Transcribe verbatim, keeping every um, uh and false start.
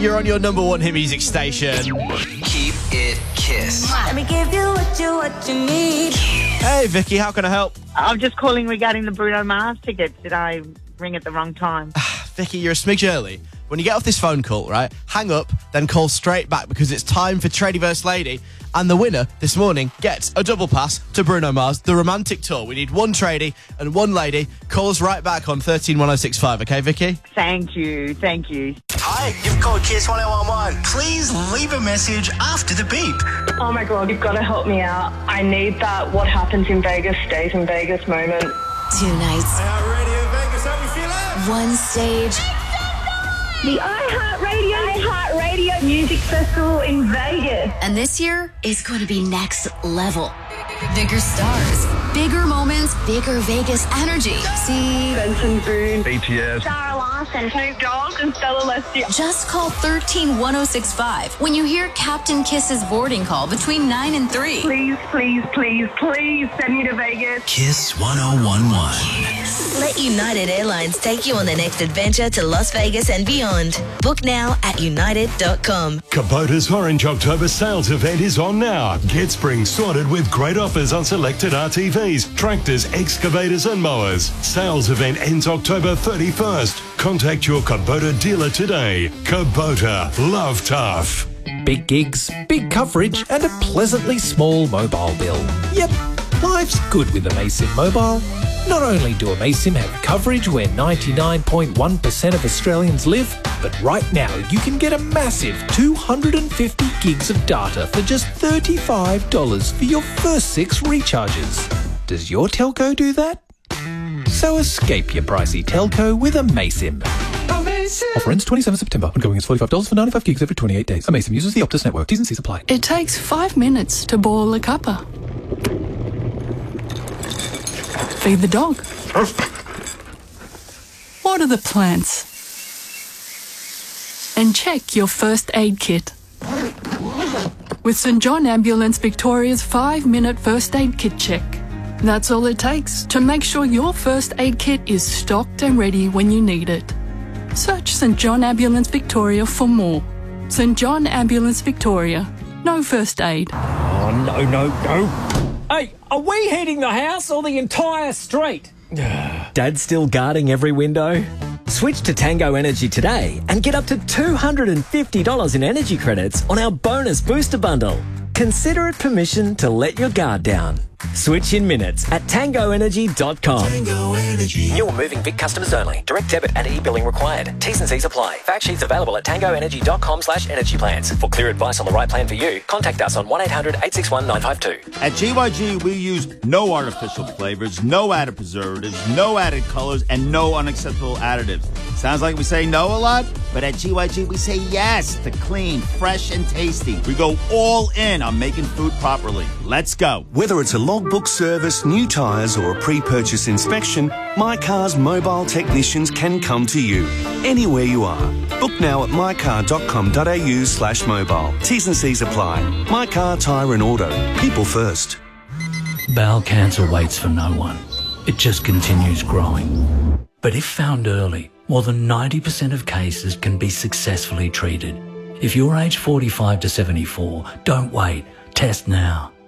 You're on your number one hit music station. Keep it Kiss. Let me give you what you, what you need. Hey, Vicky, how can I help? I'm just calling regarding the Bruno Mars tickets. Did I ring at the wrong time? Vicky, you're a smidge early. When you get off this phone call, right, hang up, then call straight back because it's time for Tradiverse Lady. And the winner this morning gets a double pass to Bruno Mars, the romantic tour. We need one tradie and one lady. Call us right back on thirteen one oh six five, okay, Vicky? Thank you, thank you. Hi, you've called Kiss one oh one one. Please leave a message after the beep. Oh my God, you've got to help me out. I need that what happens in Vegas stays in Vegas moment. Two nights. iHeartRadio Vegas, how you feeling? One stage. The iHeartRadio iHeartRadio Music Festival in Vegas. And this year is going to be next level. Bigger stars, bigger moments, bigger Vegas energy. See Benson Boone, B T S, Sarah Larson, Snoop Dogg, and Stella Leslie. Just call thirteen one oh six five when you hear Captain Kiss's boarding call between nine and three. Please, please, please, please send me to Vegas. Kiss one oh one one. Let United Airlines take you on the next adventure to Las Vegas and beyond. Book now at united dot com. Kubota's Orange October sales event is on now. Get spring sorted with great offers on selected R T Vs, tractors, excavators and mowers. Sales event ends October thirty-first. Contact your Kubota dealer today. Kubota, love tough. Big gigs, big coverage and a pleasantly small mobile bill. Yep, life's good with Amaysim Mobile. Not only do Amaysim have coverage where ninety-nine point one percent of Australians live, but right now you can get a massive two hundred fifty gigs of data for just thirty-five dollars for your first six recharges. Does your telco do that? So escape your pricey telco with Amaysim. Amaysim. Offer ends twenty-seventh of September. Ongoing is forty-five dollars for ninety-five gigs every twenty-eight days. Amaysim uses the Optus network. T's and C's apply. It takes five minutes to boil a cuppa. Feed the dog. Water the plants. And check your first aid kit. With St John Ambulance Victoria's five-minute first aid kit check. That's all it takes to make sure your first aid kit is stocked and ready when you need it. Search St John Ambulance Victoria for more. St John Ambulance Victoria. No first aid. Oh, no, no, no. Hey, are we heating the house or the entire street? Dad's still guarding every window? Switch to Tango Energy today and get up to two hundred fifty dollars in energy credits on our bonus booster bundle. Consider it permission to let your guard down. Switch in minutes at tango energy dot com. Tango Energy. New or moving Vic customers only. Direct debit and e-billing required. T's and C's apply. Fact sheets available at tango energy dot com slash energy plans. For clear advice on the right plan for you, contact us on one eight hundred eight six one nine five two. At G Y G, we use no artificial flavors, no added preservatives, no added colors, and no unacceptable additives. Sounds like we say no a lot, but at G Y G, we say yes to clean, fresh, and tasty. We go all in on making food properly. Let's go. Whether it's a logbook service, new tyres, or a pre-purchase inspection, My Car's mobile technicians can come to you anywhere you are. Book now at my car dot com dot a u slash mobile. T's and C's apply. My Car, Tyre and Auto. People first. Bowel cancer waits for no one. It just continues growing. But if found early, more than ninety percent of cases can be successfully treated. If you're aged forty-five to seventy-four, don't wait. Test now.